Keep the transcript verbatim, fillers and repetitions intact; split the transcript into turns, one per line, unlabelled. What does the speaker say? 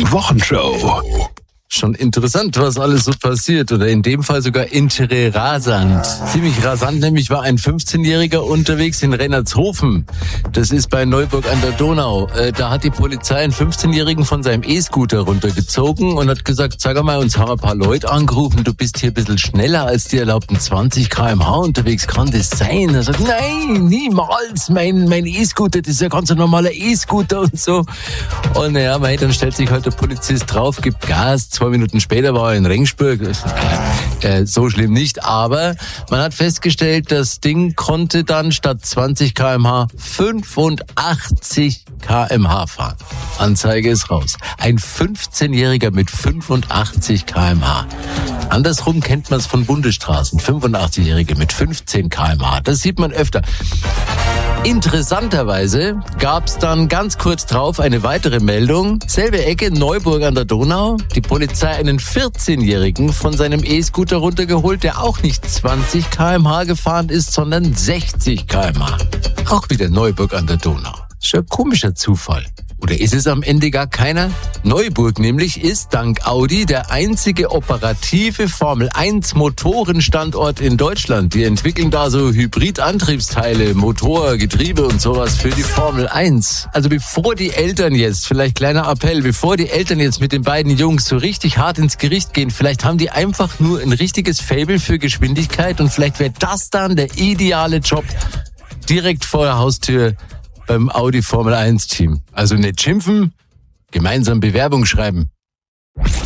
Wochenshow.
Schon interessant, was alles so passiert, oder in dem Fall sogar interrasant. Ziemlich rasant, nämlich war ein fünfzehnjähriger unterwegs in Rennertshofen. Das ist bei Neuburg an der Donau. Äh, da hat die Polizei einen fünfzehnjährigen von seinem E-Scooter runtergezogen und hat gesagt, sag mal, uns haben ein paar Leute angerufen, du bist hier ein bisschen schneller als die erlaubten zwanzig Kilometer pro Stunde unterwegs, kann das sein? Er sagt, nein, niemals, mein, mein E-Scooter, das ist ja ganz ein normaler E-Scooter und so. Und naja, mei, dann stellt sich halt der Polizist drauf, gibt Gas. Zwei Minuten später war er in Ringsburg. Äh, so schlimm nicht, aber man hat festgestellt, das Ding konnte dann statt zwanzig Kilometer pro Stunde fünfundachtzig Kilometer pro Stunde fahren. Anzeige ist raus. Ein fünfzehnjähriger mit fünfundachtzig Kilometer pro Stunde. Andersrum kennt man es von Bundesstraßen. fünfundachtzigjährige mit fünfzehn Kilometer pro Stunde. Das sieht man öfter. Interessanterweise gab es dann ganz kurz drauf eine weitere Meldung. Selbe Ecke, Neuburg an der Donau. Die Polizei einen vierzehnjährigen von seinem E-Scooter runtergeholt, der auch nicht zwanzig Kilometer pro Stunde gefahren ist, sondern sechzig Kilometer pro Stunde. Auch wieder Neuburg an der Donau. Schon ein komischer Zufall. Oder ist es am Ende gar keiner? Neuburg nämlich ist dank Audi der einzige operative Formel eins Motorenstandort in Deutschland. Die entwickeln da so Hybridantriebsteile, Motor, Getriebe und sowas für die Formel eins. Also bevor die Eltern jetzt, vielleicht kleiner Appell, bevor die Eltern jetzt mit den beiden Jungs so richtig hart ins Gericht gehen, vielleicht haben die einfach nur ein richtiges Faible für Geschwindigkeit und vielleicht wäre das dann der ideale Job direkt vor der Haustür beim Audi Formel eins Team. Also nicht schimpfen, gemeinsam Bewerbung schreiben.